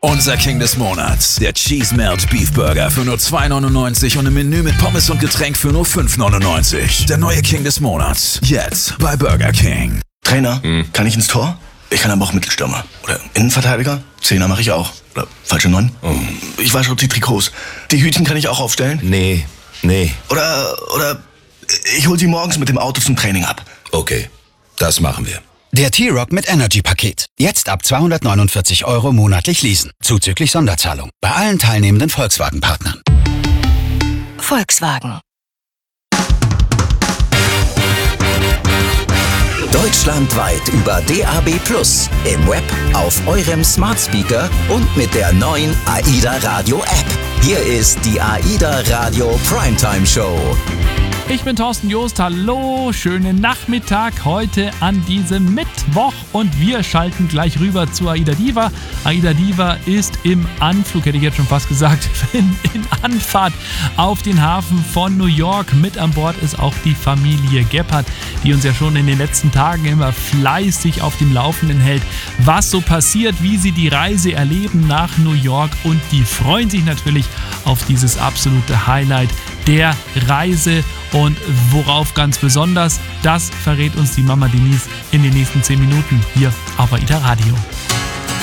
Unser King des Monats, der Cheese Melt Beef Burger für nur 2,99 und im Menü mit Pommes und Getränk für nur 5,99. Der neue King des Monats, jetzt bei Burger King. Trainer, kann ich ins Tor? Ich kann aber auch Mittelstürmer. Oder Innenverteidiger? Zehner mache ich auch. Oder falsche 9? Ich wasche auch die Trikots. Die Hütchen kann ich auch aufstellen? Nee. Oder ich hol sie morgens mit dem Auto zum Training ab. Okay, das machen wir. Der T-Rock mit Energy-Paket. Jetzt ab 249 € monatlich leasen. Zuzüglich Sonderzahlung. Bei allen teilnehmenden Volkswagen-Partnern. Volkswagen. Deutschlandweit über DAB+, im Web, auf eurem Smart Speaker und mit der neuen AIDA Radio App. Hier ist die AIDA Radio Primetime Show. Ich bin Thorsten Joost, hallo, schönen Nachmittag heute an diesem Mittwoch und wir schalten gleich rüber zu AIDA Diva. AIDA Diva ist im Anflug, hätte ich jetzt schon fast gesagt, in Anfahrt auf den Hafen von New York. Mit an Bord ist auch die Familie Gebhardt, die uns ja schon in den letzten Tagen immer fleißig auf dem Laufenden hält, was so passiert, wie sie die Reise erleben nach New York, und die freuen sich natürlich auf dieses absolute Highlight der Reise. Und worauf ganz besonders, das verrät uns die Mama Denise in den nächsten 10 Minuten hier auf AIDA Radio.